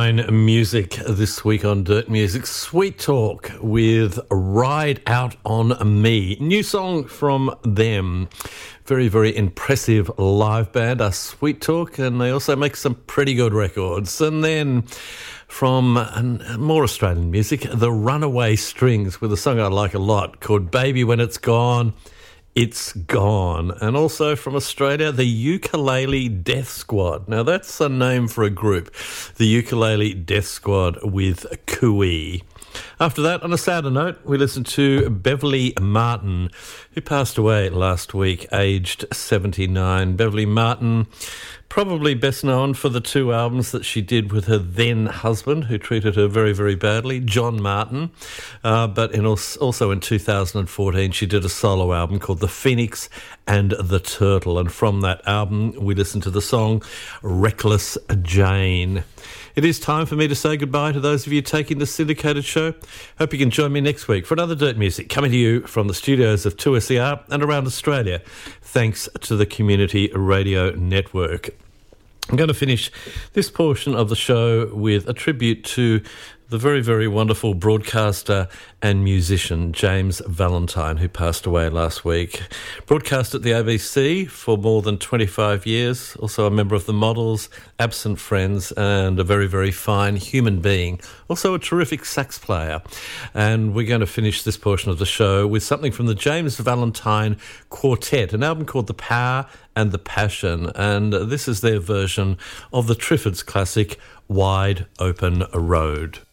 Fine music this week on Dirt Music. Sweet Talk with Ride Out on Me. New song from them. Very, very impressive live band, Sweet Talk, and they also make some pretty good records. And then from more Australian music, the Runaway Strings with a song I like a lot called Baby When It's Gone, It's Gone. And also from Australia, the Ukulele Death Squad. Now that's a name for a group, the Ukulele Death Squad with Cooey. After that, on a sadder note, we listened to Beverly Martin, who passed away last week, aged 79. Beverly Martin, probably best known for the two albums that she did with her then husband, who treated her very, very badly, John Martin. But also in 2014, she did a solo album called The Phoenix and the Turtle. And from that album, we listened to the song Reckless Jane. It is time for me to say goodbye to those of you taking the syndicated show. Hope you can join me next week for another Dirt Music coming to you from the studios of 2SER and around Australia, thanks to the Community Radio Network. I'm going to finish this portion of the show with a tribute to the very, very wonderful broadcaster and musician James Valentine, who passed away last week. Broadcast at the ABC for more than 25 years, also a member of the Models, Absent Friends, and a very, very fine human being. Also a terrific sax player. And we're going to finish this portion of the show with something from the James Valentine Quartet, an album called The Power and the Passion. And this is their version of the Triffids classic, Wide Open Road.